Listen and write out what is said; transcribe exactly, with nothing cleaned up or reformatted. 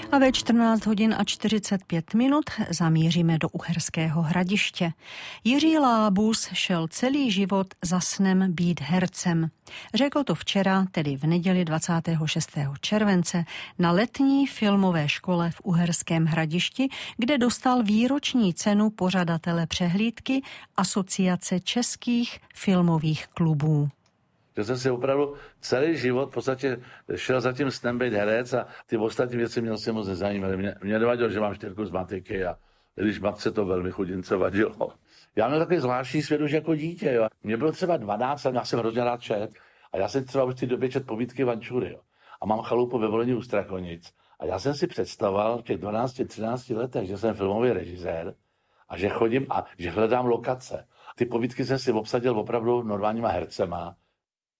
A ve čtrnáct hodin a čtyřicet pět minut zamíříme do Uherského Hradiště. Jiří Lábus šel celý život za snem být hercem. Řekl to včera, tedy v neděli dvacátého šestého července, na letní filmové škole v Uherském Hradišti, kde dostal výroční cenu pořadatele přehlídky Asociace českých filmových klubů. Že jsem si opravdu celý život v podstatě šel za tím snem být herec a ty ostatní věci mě se moc nezajímaly. Mě, mě nevadilo, že mám čtyřku z matiky a když matce to velmi chudince vadilo. Já měl takový zvláštní svět už jako dítě. Jo. Mě bylo třeba dvanáct a já jsem hrozně rád čet. A já jsem třeba už v té době čet povídky Vančury. Jo. A mám chalupu ve Volení u Strachonic. A já jsem si představoval v těch dvanácti třinácti letech, že jsem filmový režisér a že chodím a že hledám lokace. Ty povídky jsem si obsadil opravdu normálníma hercema.